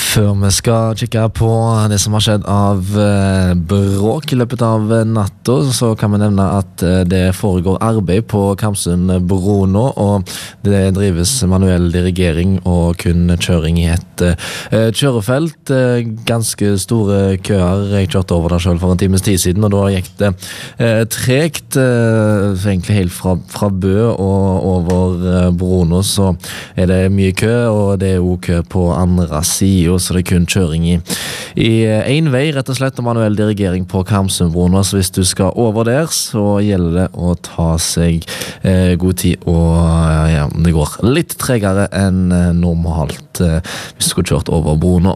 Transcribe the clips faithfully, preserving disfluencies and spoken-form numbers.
Før vi skal kikke på det som har skjedd av eh, bråk i løpet av natta, så kan vi nevne at eh, det foregår arbeid på Karmsund bro nå, og det drives manuell dirigering og kun kjøring i et eh, kjørefelt. Eh, ganske store køer. Jeg kjørte over der selv for en times tid siden, og da gikk det eh, tregt, eh, egentlig helt fra, fra Bø og over eh, bro nå, så er det mye kø, og det er jo kø på andre siden, så det er kun kjøring i, i en vei, rett og slett, og manuell dirigering på Karmsundbroen. Så hvis du skal over der, så gjelder det å ta seg eh, god tid, og ja, det går litt tregere enn eh, normalt eh, hvis du skulle kjørt over broen nå.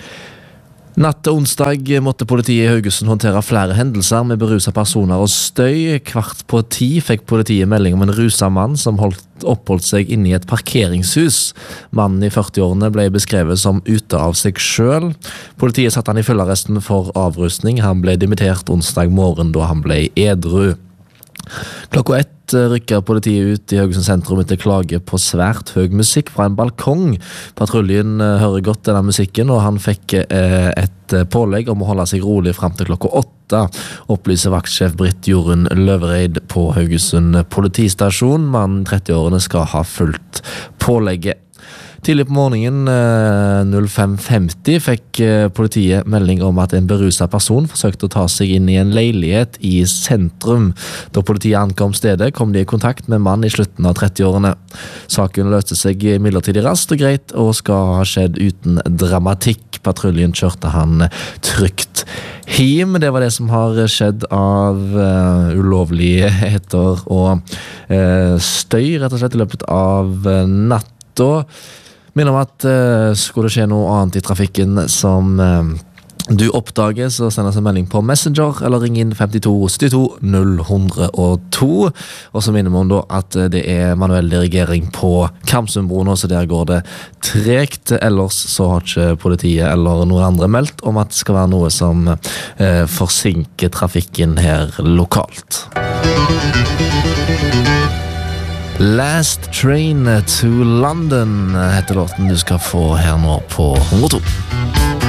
Natt til onsdag måtte politiet i Haugesund håndtere flere hendelser med beruset personer og støy. Kvart på ti fikk politiet melding om en ruset mann som holdt, oppholdt seg inne i et parkeringshus. Mannen i førti-årene ble beskrevet som ute av seg selv. Politiet satte han i følgearresten for avrustning. Han ble dimittert onsdag morgen da han ble edru. Klokka ett rykker politiet ut i Haugesund sentrum etter klage på svært høy musikk fra en balkong. Patruljen hører godt denne musikken, og han fikk eh, et pålegg om å holde seg rolig frem til klokka åtte, opplyser vaktsjef Britt Jorunn Løvereid på Haugesund politistasjon. Mannen tretti-årene skal ha fulgt pålegget. Tidlig på morgenen null fem femti fikk politiet melding om at en beruset person forsøkte å ta seg inn i en leilighet i sentrum. Da politiet ankom stedet, kom de i kontakt med en mann i slutten av tretti-årene. Saken løste seg midlertidig raskt og greit, og skal ha skjedd uten dramatikk. Patruljen kjørte han trygt hjem. Det var det som har skjedd av uh, ulovligheter og uh, støy, rett og slett, i løpet av uh, natta. Minner om at uh, skulle det skje noe annet i trafikken som uh, du oppdager, så send oss en melding på Messenger eller ring inn femtito syttito null ett null to. Og så minner vi om da at det er manuell dirigering på Karmsundbroen, så der går det tregt. Ellers så har ikke politiet eller noen andre meldt om at det skal være noe som uh, forsinker trafikken her lokalt. Last Train to London heter låten du skal få her nå på hundre og to.